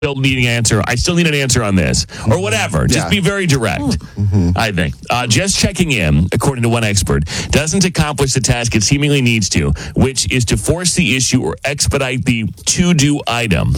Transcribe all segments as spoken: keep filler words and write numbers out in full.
still need an answer. I still need an answer on this or whatever. Just Yeah. be very direct, mm-hmm. I think. Uh, just checking in, according to one expert, doesn't accomplish the task it seemingly needs to, which is to force the issue or expedite the to-do item.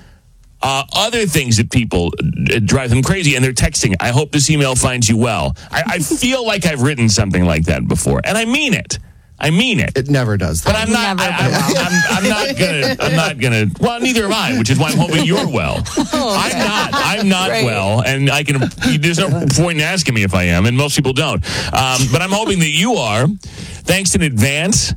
Uh, other things that people uh, drive them crazy, and they're texting, I hope this email finds you well. I, I feel like I've written something like that before, and I mean it. I mean it. It never does that. But I'm not. I, I, I'm, I'm not gonna. I'm not gonna. Well, neither am I. Which is why I'm hoping you're well. Oh, I'm not. I'm not Great. well, and I can. There's no point in asking me if I am, and most people don't. Um, but I'm hoping that you are. Thanks in advance.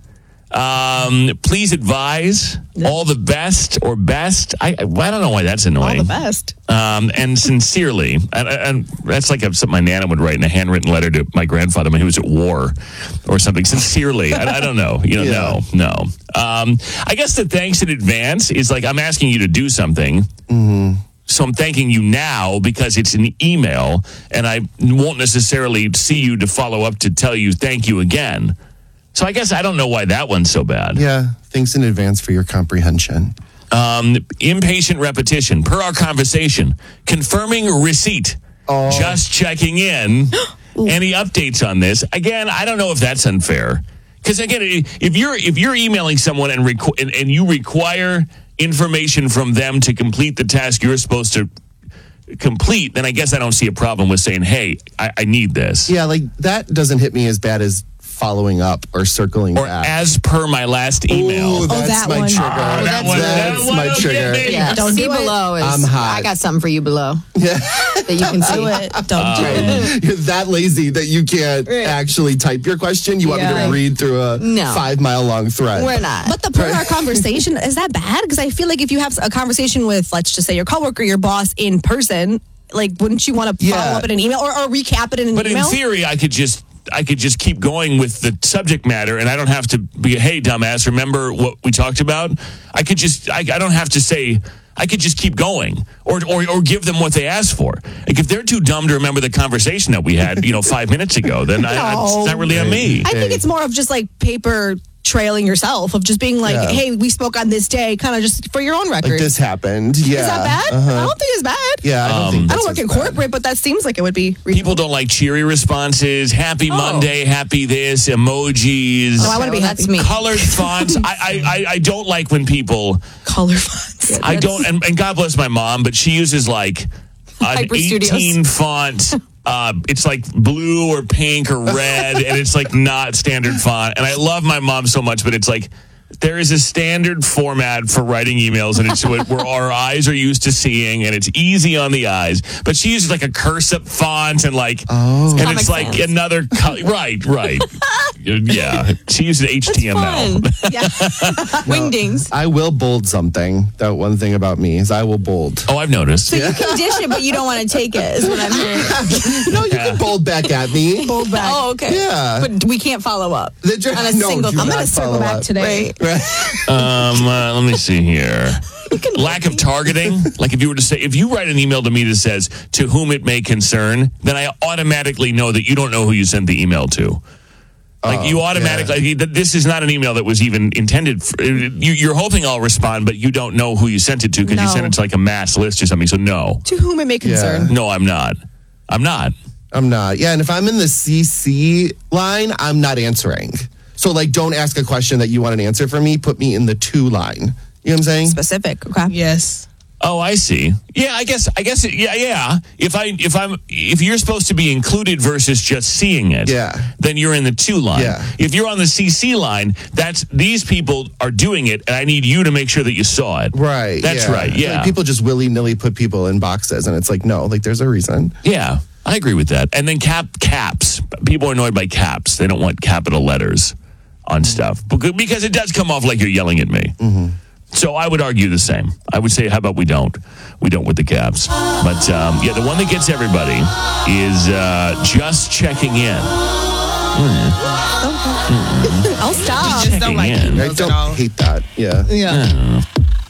Um, please advise all the best or best. I I don't know why that's annoying. All the best. Um, and sincerely, and, and that's like a, something my Nana would write in a handwritten letter to my grandfather when he was at war or something. Sincerely, I, I don't know. You know, Yeah. no, no. Um, I guess the thanks in advance is like I'm asking you to do something. Mm-hmm. So I'm thanking you now because it's an email, and I won't necessarily see you to follow up to tell you thank you again. So I guess I don't know why that one's so bad. Yeah, thanks in advance for your comprehension. Um, impatient repetition. Per our conversation, confirming receipt. Oh. Just checking in. Any updates on this? Again, I don't know if that's unfair. Because again, if you're if you're emailing someone and, requ- and and you require information from them to complete the task you're supposed to complete, then I guess I don't see a problem with saying, "Hey, I, I need this." Yeah, like that doesn't hit me as bad as following up or circling Or back. as per my last email. Ooh, that's that my one. trigger. Oh, that one- that's that one my will trigger. get me. Yeah, Don't see do it. below is. I'm hot. I got something for you below Yeah. that you can see. Do it. Don't do it. You're that lazy that you can't Right. actually type your question. You want me Yeah. to read through a No. five mile long thread. We're not. But the per our conversation, is that bad? Because I feel like if you have a conversation with, let's just say, your coworker, your boss in person, like, wouldn't you want to Yeah. follow up in an email or, or recap it in an But email? in theory, I could just I could just keep going with the subject matter, and I don't have to be, hey, dumbass, remember what we talked about? I could just, I, I don't have to say, I could just keep going, or, or or give them what they asked for. Like if they're too dumb to remember the conversation that we had, you know, five minutes ago, then I, I, it's not really on me. I think it's more of just like paper trailing yourself, of just being like, Yeah. hey, we spoke on this day, kind of just for your own record. Like this happened. Yeah. Is that bad? Uh-huh. I don't think it's bad. Yeah, I don't Um, think I that's don't work as in bad. corporate, but that seems like it would be. Re- People don't like cheery responses, happy Oh. Monday, happy this, emojis, Oh, I want to be That's happy. me. colored fonts. I, I, I, I don't like when people... Color fonts. I don't, and, and God bless my mom, but she uses like an Hyper Studios. eighteen font. Uh, it's like blue or pink or red, and it's like not standard font. And I love my mom so much, but it's like there is a standard format for writing emails, and it's what where our eyes are used to seeing, and it's easy on the eyes. But she uses like a cursive font and like, Oh. and Comic it's like Sans. another co- right, right, yeah. She uses H T M L. Fun. Yeah. Wingdings. I will bold something. That one thing about me is I will bold. Oh, I've noticed. So you can dish it, but you don't want to take it, is what I'm hearing. No, you can bold back at me. Bold back. Oh, okay. Yeah. But we can't follow up. The dr- on a no, single do I'm not going to circle follow back up. today. Right. Right. Um, uh, let me see here. Lack of targeting. Like if you were to say, if you write an email to me that says, to whom it may concern, then I automatically know that you don't know who you sent the email to. Like Oh, you automatically, like, this is not an email that was even intended for, you, you're hoping I'll respond, but you don't know who you sent it to because you No. sent it to like a mass list or something. So no, To whom it may concern. no, I'm not. I'm not. I'm not. Yeah, and if I'm in the C C line, I'm not answering. So, like, don't ask a question that you want an answer from me. Put me in the to line. You know what I'm saying? Specific. Okay. Yes. Oh, I see. Yeah, I guess. I guess. Yeah, yeah. If I, if I'm, if you're supposed to be included versus just seeing it, Yeah. then you're in the two line. Yeah. If you're on the C C line, that's these people are doing it, and I need you to make sure that you saw it. Right. That's yeah. right. Yeah. Like, people just willy nilly put people in boxes, and it's like, no, like, there's a reason. Yeah, I agree with that. And then cap caps. People are annoyed by caps. They don't want capital letters on stuff Becau- because it does come off like you're yelling at me. Mm-hmm. So I would argue the same. I would say, how about we don't? We don't with the caps. But um, yeah, the one that gets everybody is uh, just checking in. I'll stop. Just don't like Checking in. I emails at all. don't hate that. Yeah. Yeah.